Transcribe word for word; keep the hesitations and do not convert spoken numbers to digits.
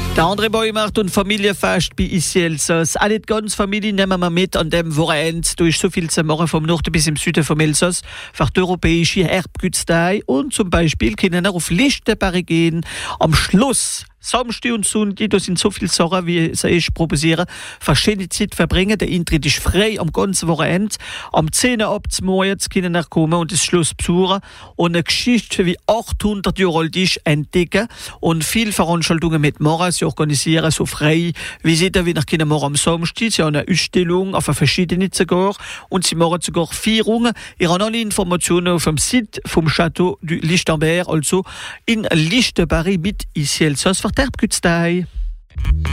Der André Beumert und Familienfest bei Ici Elsass. Alle die ganze Familie nehmen wir mit an dem Wochenende. Da ist so viel zu machen, vom Norden bis im Süden vom Elsass. Für die europäische Erbgütstei. Und zum Beispiel können wir auf Lichtenberg gehen. Am Schluss, Samstag und Sonntag, da sind so viele Sachen, wie sie ist, proposieren. Verschiedene Zeit verbringen. Der Eintritt ist frei am ganzen Wochenende. Am zehn Uhr abends morgens können wir kommen und das Schloss besuchen. Und eine Geschichte, wie achthundert Jahre alt ist, entdecken. Und viele Veranstaltungen mitmachen. Sie organisieren so frei Visiten, wie nach Kinder morgen am Samstag. Sie haben eine Ausstellung auf verschiedene sogar. Und sie machen sogar Feierungen. Ihr habt alle Informationen auf dem Site vom Château du Lichtenberg, also in Lichtenberg mit Ici Elsass für die Erbgütstei.